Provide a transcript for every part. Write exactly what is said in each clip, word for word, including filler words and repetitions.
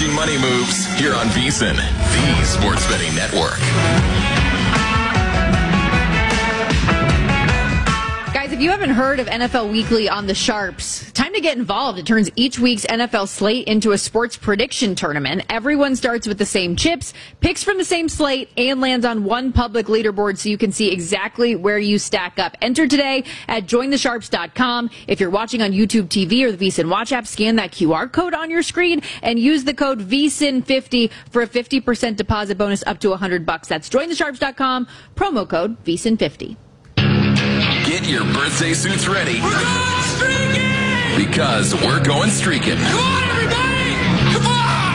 Watching Money Moves here on VSiN, the Sports Betting Network. Guys, if you haven't heard of N F L Weekly on the Sharps, time to get involved. It turns each week's N F L slate into a sports prediction tournament. Everyone starts with the same chips, picks from the same slate, and lands on one public leaderboard so you can see exactly where you stack up. Enter today at join the sharps dot com. If you're watching on YouTube T V or the VSiN Watch app, scan that Q R code on your screen and use the code V S I N fifty for a fifty percent deposit bonus up to one hundred bucks. That's join the sharps dot com, promo code V S I N fifty. Get your birthday suits ready. We're going streaking! Because we're going streaking. Come on, everybody! Come on!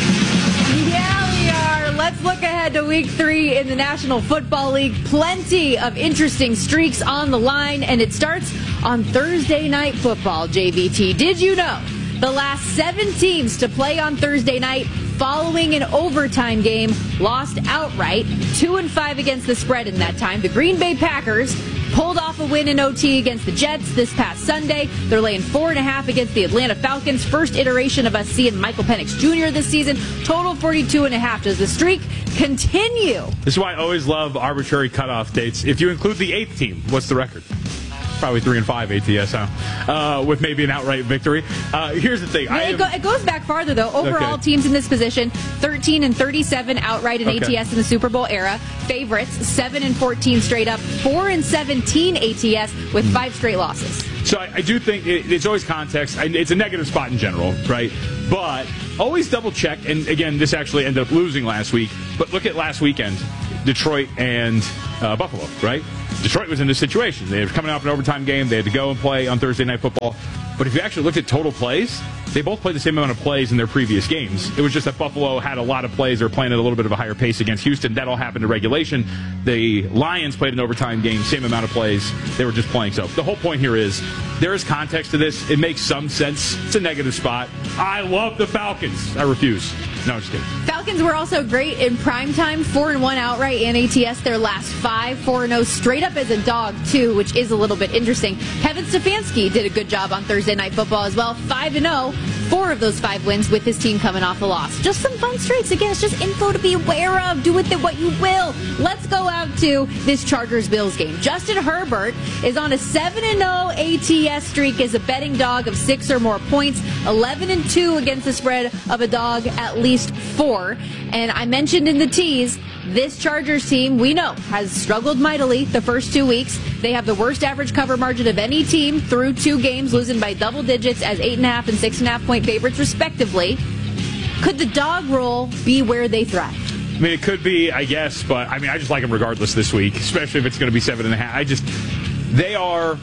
Yeah, we are. Let's look ahead to week three in the National Football League. Plenty of interesting streaks on the line, and it starts on Thursday Night Football, J V T. Did you know the last seven teams to play on Thursday night following an overtime game lost outright? Two and five against the spread in that time. The Green Bay Packers pulled off a win in O T against the Jets this past Sunday. They're laying four and a half against the Atlanta Falcons. First iteration of us seeing Michael Penix Junior this season. Total forty-two and a half. Does the streak continue? This is why I always love arbitrary cutoff dates. If you include the eighth team, what's the record? Probably three and five A T S, huh? Uh, with maybe an outright victory. Uh, here's the thing. Yeah, I it, am, go, it goes back farther, though. Overall, okay. Teams in this position, thirteen and thirty-seven outright in Okay. A T S in the Super Bowl era. Favorites, seven and fourteen straight up, four and seventeen A T S with five straight losses. So I, I do think it, it's always context. I, it's a negative spot in general, right? But always double check. And again, this actually ended up losing last week. But look at last weekend, Detroit and uh, Buffalo, right? Detroit was in this situation. They were coming off an overtime game. They had to go and play on Thursday Night Football. But if you actually looked at total plays, they both played the same amount of plays in their previous games. It was just that Buffalo had a lot of plays. They were playing at a little bit of a higher pace against Houston. That all happened in regulation. The Lions played an overtime game, same amount of plays. They were just playing. So the whole point here is there is context to this. It makes some sense. It's a negative spot. I love the Falcons. I refuse. No, I'm just kidding. Falcons were also great in primetime, four and one outright in A T S their last five, four and oh straight up as a dog too, which is a little bit interesting. Kevin Stefanski did a good job on Thursday Night Football as well, five and oh, four of those five wins with his team coming off a loss. Just some fun streaks. Again, it's just info to be aware of. Do with it what you will. Let's go out to this Chargers-Bills game. Justin Herbert is on a seven and oh A T S streak as a betting dog of six or more points, eleven and two against the spread of a dog at least four. And I mentioned in the tease, this Chargers team, we know, has struggled mightily the first two weeks. They have the worst average cover margin of any team through two games, losing by double digits as eight and a half and six and a half point favorites, respectively. Could the dog roll be where they thrive? I mean, it could be, I guess, but I mean, I just like them regardless this week, especially if it's going to be seven and a half. I just, they are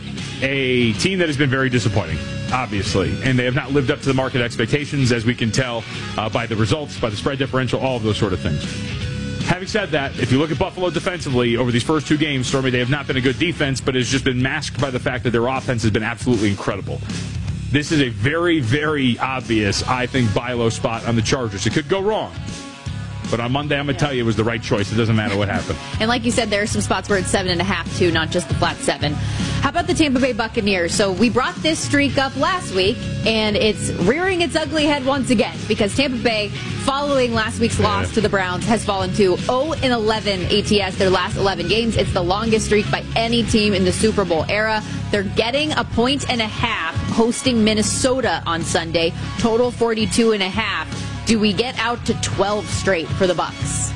a team that has been very disappointing, obviously, and they have not lived up to the market expectations, as we can tell uh, by the results, by the spread differential, all of those sort of things. Having said that, if you look at Buffalo defensively over these first two games, Stormy, they have not been a good defense, but it's just been masked by the fact that their offense has been absolutely incredible. This is a very, very obvious, I think, buy low spot on the Chargers. It could go wrong. But on Monday, I'm going to tell you it was the right choice. It doesn't matter what happened. And like you said, there are some spots where it's seven and a half, too, not just the flat seven. How about the Tampa Bay Buccaneers? So we brought this streak up last week, and it's rearing its ugly head once again because Tampa Bay, following last week's loss yeah. to the Browns, has fallen to oh and eleven A T S their last eleven games. It's the longest streak by any team in the Super Bowl era. They're getting a point and a half hosting Minnesota on Sunday. Total forty-two and a half. Do we get out to twelve straight for the Bucs?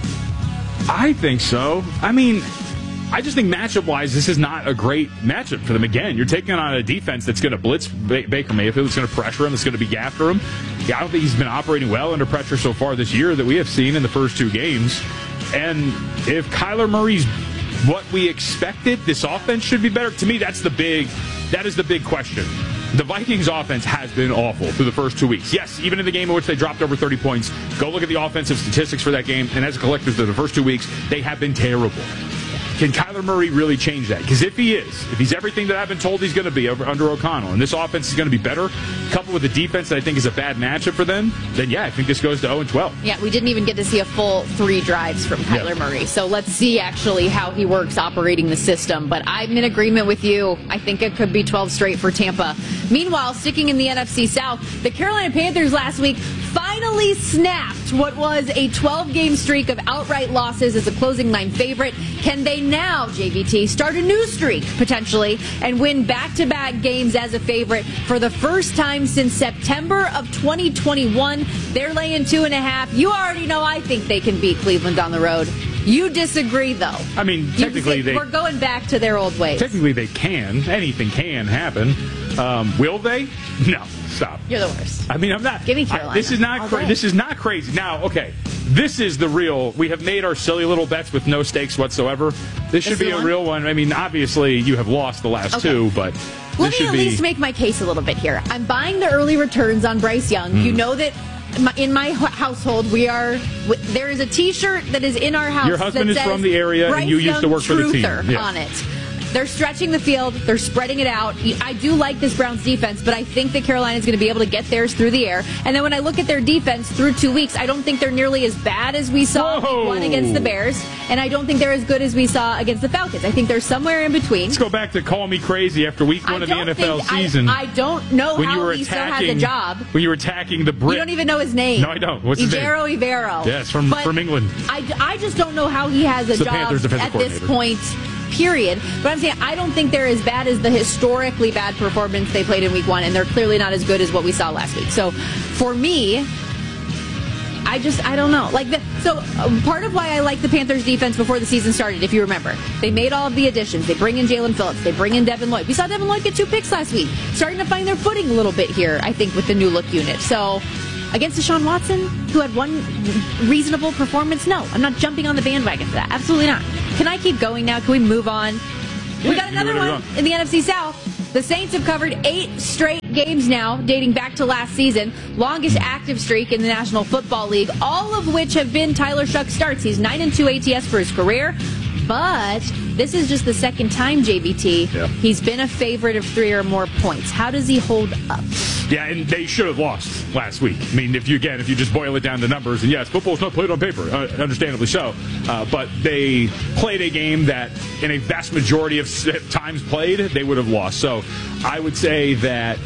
I think so. I mean, I just think matchup-wise, this is not a great matchup for them. Again, you're taking on a defense that's going to blitz ba- Baker Mayfield. It's going to pressure him. It's going to be after him. Yeah, I don't think he's been operating well under pressure so far this year that we have seen in the first two games. And if Kyler Murray's what we expected, this offense should be better. To me, that's the big, that is the big question. The Vikings offense has been awful through the first two weeks. Yes, even in the game in which they dropped over thirty points, go look at the offensive statistics for that game, and as a collective through the first two weeks, they have been terrible. Can Kyler Murray really change that? Because if he is, if he's everything that I've been told he's going to be over, under O'Connell, and this offense is going to be better, coupled with a defense that I think is a bad matchup for them, then yeah, I think this goes to oh and twelve. Yeah, we didn't even get to see a full three drives from Kyler yeah. Murray. So let's see actually how he works operating the system. But I'm in agreement with you. I think it could be twelve straight for Tampa. Meanwhile, sticking in the N F C South, the Carolina Panthers last week finally finally snapped what was a twelve-game streak of outright losses as a closing line favorite. Can they now, J V T, start a new streak, potentially, and win back-to-back games as a favorite for the first time since September of twenty twenty-one? They're laying two and a half. You already know I think they can beat Cleveland on the road. You disagree, though. I mean, technically, they... We're going back to their old ways. Technically, they can. Anything can happen. Um, will they? No. Stop. You're the worst. I mean, I'm not. Give me Carolina. I, this is not. Cra- this is not crazy. Now, okay, this is the real. We have made our silly little bets with no stakes whatsoever. This should this be a one? real one. I mean, obviously, you have lost the last okay. two, but let this me should at be... least make my case a little bit here. I'm buying the early returns on Bryce Young. Mm. You know that. In my household, we are. There is a T-shirt that is in our house. Your husband that is says from the area, Bryce and you used to work for the team. Yes. On it. They're stretching the field. They're spreading it out. I do like this Browns defense, but I think that Carolina is going to be able to get theirs through the air. And then when I look at their defense through two weeks, I don't think they're nearly as bad as we saw week one against the Bears, and I don't think they're as good as we saw against the Falcons. I think they're somewhere in between. Let's go back to call me crazy after week one of the N F L season. I, I don't know when how you were he still has attacking, a job. When you were attacking the Brit. You don't even know his name. No, I don't. What's his name? Ijero Evero. Yes, from, from England. I, I just don't know how he has a the job at this point. Period. But I'm saying I don't think they're as bad as the historically bad performance they played in week one, and they're clearly not as good as what we saw last week. So for me, I just, I don't know. Like the, So uh, part of why I like the Panthers defense before the season started, if you remember, they made all of the additions. They bring in Jalen Phillips. They bring in Devin Lloyd. We saw Devin Lloyd get two picks last week. Starting to find their footing a little bit here, I think, with the new look unit. So against Deshaun Watson, who had one reasonable performance, no, I'm not jumping on the bandwagon for that. Absolutely not. Can I keep going now? Can we move on? Yeah, we got another one in the N F C South. The Saints have covered eight straight games now, dating back to last season. Longest active streak in the National Football League, all of which have been Tyler Shuck starts. He's nine and two A T S for his career. But this is just the second time, J V T, yeah. he's been a favorite of three or more points. How does he hold up? Yeah, and they should have lost last week. I mean, if you again, if you just boil it down to numbers, and yes, football's not played on paper, uh, understandably so, uh, but they played a game that in a vast majority of times played, they would have lost. So I would say that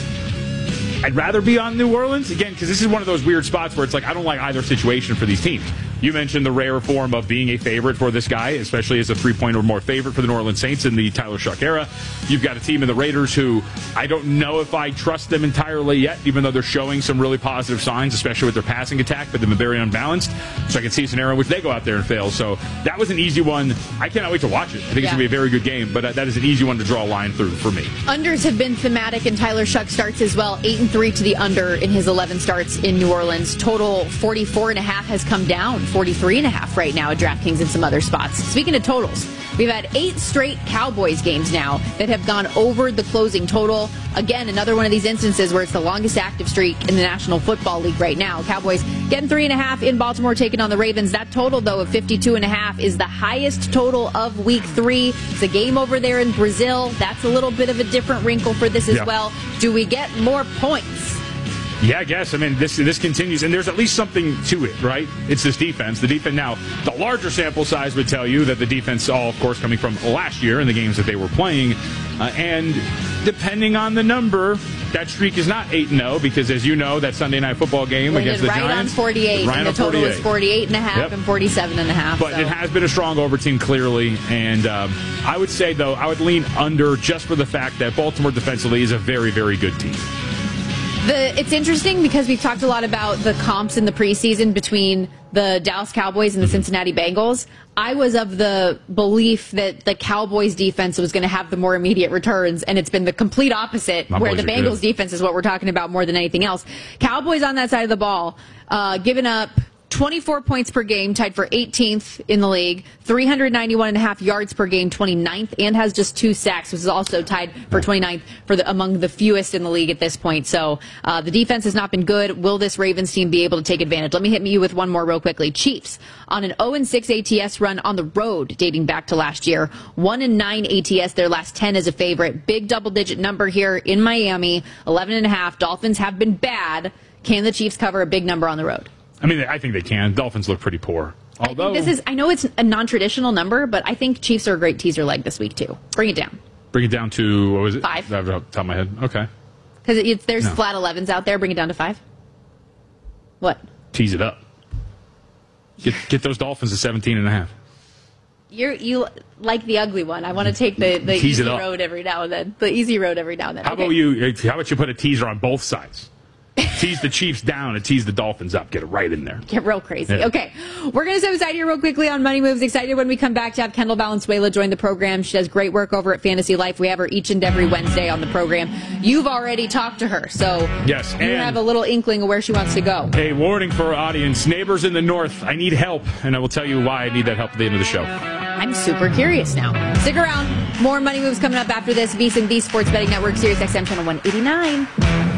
I'd rather be on New Orleans, again, because this is one of those weird spots where it's like I don't like either situation for these teams. You mentioned the rare form of being a favorite for this guy, especially as a three-point or more favorite for the New Orleans Saints in the Tyler Shuck era. You've got a team in the Raiders who I don't know if I trust them entirely yet, even though they're showing some really positive signs, especially with their passing attack, but they've been very unbalanced. So I can see a scenario in which they go out there and fail. So that was an easy one. I cannot wait to watch it. I think yeah. it's going to be a very good game, but that is an easy one to draw a line through for me. Unders have been thematic in Tyler Shuck starts as well. eight and three to the under in his eleven starts in New Orleans. Total forty-four and a half has come down, forty-three and a half right now at DraftKings and some other spots. Speaking of totals, we've had eight straight Cowboys games now that have gone over the closing total. Again, another one of these instances where it's the longest active streak in the National Football League right now. Cowboys getting three and a half in Baltimore, taking on the Ravens. That total, though, of fifty-two and a half is the highest total of week three. It's a game over there in Brazil. That's a little bit of a different wrinkle for this as yeah. well. Do we get more points? Yeah, I guess. I mean, this this continues, and there's at least something to it, right? It's this defense. The defense now, the larger sample size would tell you that the defense, all, of course, coming from last year in the games that they were playing. Uh, and depending on the number, that streak is not eight and oh because, as you know, that Sunday Night Football game Landed against the right Giants. On forty-eight, right and on the total forty-eight. is forty-eight and a half yep. and forty-seven and a half. But so. It has been a strong over team, clearly. And um, I would say, though, I would lean under just for the fact that Baltimore defensively is a very, very good team. The, it's interesting because we've talked a lot about the comps in the preseason between the Dallas Cowboys and the Cincinnati Bengals. I was of the belief that the Cowboys defense was going to have the more immediate returns, and it's been the complete opposite, My where the Bengals good. defense is what we're talking about more than anything else. Cowboys on that side of the ball, uh, giving up twenty-four points per game, tied for eighteenth in the league, three hundred ninety-one and a half yards per game, twenty-ninth, and has just two sacks, which is also tied for twenty-ninth for the, among the fewest in the league at this point. So uh, the defense has not been good. Will this Ravens team be able to take advantage? Let me hit you with one more real quickly. Chiefs on an oh and six A T S run on the road dating back to last year. one and nine A T S, their last ten as a favorite. Big double-digit number here in Miami, eleven and a half. Dolphins have been bad. Can the Chiefs cover a big number on the road? I mean, I think they can. Dolphins look pretty poor. Although I this is, I know it's a non-traditional number, but I think Chiefs are a great teaser leg this week too. Bring it down. Bring it down to, what was it? Five. Off the top of my head. Okay. Because there's no. flat elevens out there. Bring it down to five. What? Tease it up. Get get those Dolphins to seventeen and a half. You're, you like the ugly one. I want to take the, the easy road every now and then. The easy road every now and then. How okay. about you? How about you put a teaser on both sides? Tease the Chiefs down and tease the Dolphins up. Get it right in there. Get real crazy. Yeah. Okay. We're going to step aside here real quickly on Money Moves. Excited when we come back to have Kendall Valenzuela join the program. She does great work over at Fantasy Life. We have her each and every Wednesday on the program. You've already talked to her, so yes, you have a little inkling of where she wants to go. A warning for our audience. Neighbors in the north, I need help, and I will tell you why I need that help at the end of the show. I'm super curious now. Stick around. More Money Moves coming up after this. VSiN, the Sports Betting Network, Sirius X M Channel one eighty-nine.